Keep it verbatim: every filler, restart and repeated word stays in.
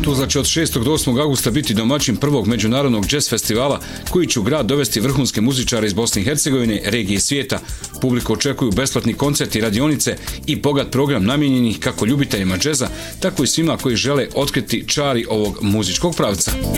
Tuzla će od šestog do osmog avgusta biti domaćin prvog međunarodnog džez festivala koji će u grad dovesti vrhunske muzičare iz Bosne i Hercegovine, regije i svijeta. Publiku očekuju besplatni koncerti, radionice i bogat program namijenjenih kako ljubiteljima džeza, tako i svima koji žele otkriti čari ovog muzičkog pravca.